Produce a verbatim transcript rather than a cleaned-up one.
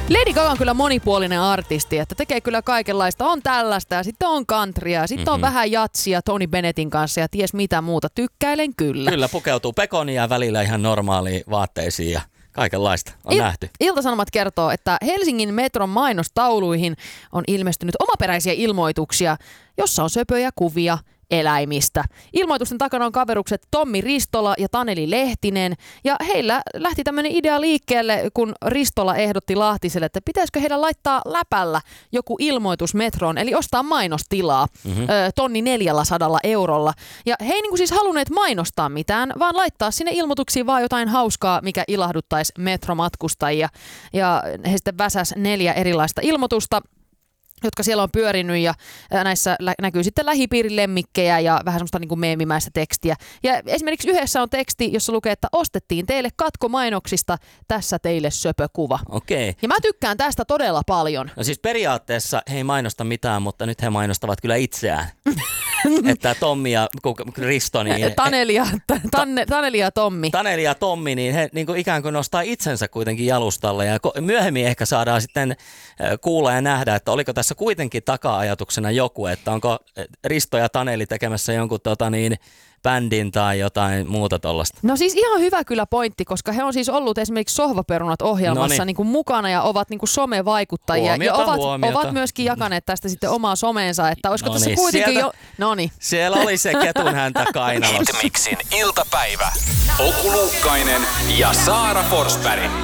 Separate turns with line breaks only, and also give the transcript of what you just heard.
Lady Gaga on kyllä monipuolinen artisti, että tekee kyllä kaikenlaista. On tällaista ja sitten on countrya ja sitten mm-hmm. on vähän jatsia Tony Bennettin kanssa ja ties mitä muuta. Tykkäilen kyllä.
Kyllä, pukeutuu pekonia välillä ihan normaaliin vaatteisiin ja kaikenlaista on Il- nähty.
Ilta-Sanomat kertoo, että Helsingin metron mainostauluihin on ilmestynyt omaperäisiä ilmoituksia, jossa on söpöjä kuvia eläimistä. Ilmoitusten takana on kaverukset Tommi Ristola ja Taneli Lehtinen, ja heillä lähti tämmöinen idea liikkeelle, kun Ristola ehdotti Lahtiselle, että pitäisikö heidän laittaa läpällä joku ilmoitus metroon, eli ostaa mainostilaa mm-hmm. ö, tonni neljällä sadalla eurolla. Ja he ei niin kuin siis halunneet mainostaa mitään, vaan laittaa sinne ilmoituksiin vaan jotain hauskaa, mikä ilahduttaisi metromatkustajia. Ja he sitten väsäs neljä erilaista ilmoitusta, jotka siellä on pyörinyt, ja näissä näkyy sitten lähipiirin lemmikkejä ja vähän semmoista niin kuin meemimäistä tekstiä. Ja esimerkiksi yhdessä on teksti, jossa lukee, että ostettiin teille katkomainoksista, tässä teille söpökuva.
Okei.
Ja mä tykkään tästä todella paljon.
No siis periaatteessa he ei mainosta mitään, mutta nyt he mainostavat kyllä itseään. Että Tommi ja Risto, niin...
Taneli ja, tanne, Taneli ja Tommi.
Taneli ja Tommi, niin he niin kuin ikään kuin nostaa itsensä kuitenkin jalustalle. Ja myöhemmin ehkä saadaan sitten kuulla ja nähdä, että oliko tässä kuitenkin taka-ajatuksena joku, että onko Risto ja Taneli tekemässä jonkun tota niin, bändin tai jotain muuta tollaista.
No siis ihan hyvä kyllä pointti, koska he on siis ollut esimerkiksi Sohvaperunat -ohjelmassa niin kuin mukana ja ovat niin kuin somevaikuttajia.
Huomiota,
ja ovat,
huomiota.
ovat myöskin jakaneet tästä sitten omaa someensa, että olisiko
Noniin,
tässä kuitenkin
sieltä,
jo... Noniin.
Siellä oli se ketun häntä kainalossa.
Hit Mixin iltapäivä. Oku Luukkainen ja Saara Forsberg.